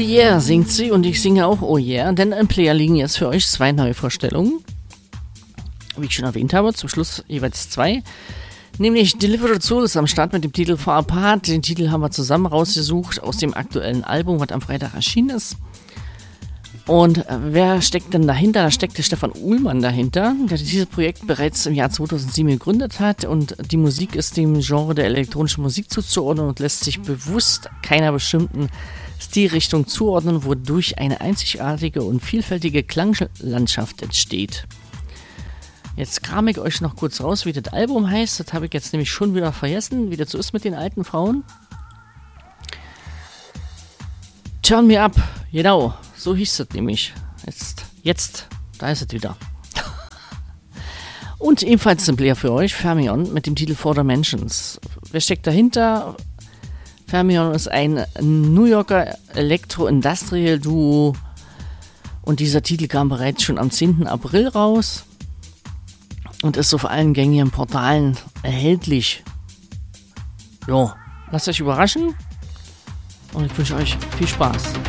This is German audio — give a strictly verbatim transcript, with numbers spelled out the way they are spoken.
yeah, singt sie und ich singe auch oh yeah, denn im Player liegen jetzt für euch zwei neue Vorstellungen. Wie ich schon erwähnt habe, zum Schluss jeweils zwei. Nämlich Delivered Soul ist am Start mit dem Titel Far Apart. Den Titel haben wir zusammen rausgesucht aus dem aktuellen Album, was am Freitag erschienen ist. Und wer steckt denn dahinter? Da steckt der Stefan Uhlmann dahinter, der dieses Projekt bereits im Jahr zweitausendsieben gegründet hat. Und die Musik ist dem Genre der elektronischen Musik zuzuordnen und lässt sich bewusst keiner bestimmten Stilrichtung zuordnen, wodurch eine einzigartige und vielfältige Klanglandschaft entsteht. Jetzt kram ich euch noch kurz raus, wie das Album heißt. Das habe ich jetzt nämlich schon wieder vergessen, wie das so ist mit den alten Frauen. Turn Me Up, genau, so hieß das nämlich. Jetzt, jetzt, da ist es wieder. Und ebenfalls ein Player für euch, Fermion, mit dem Titel For Dimensions. Wer steckt dahinter? Fermion ist ein New Yorker Elektro-Industrial-Duo und dieser Titel kam bereits schon am zehnten April raus und ist auf allen gängigen Portalen erhältlich. Jo, lasst euch überraschen und ich wünsche euch viel Spaß.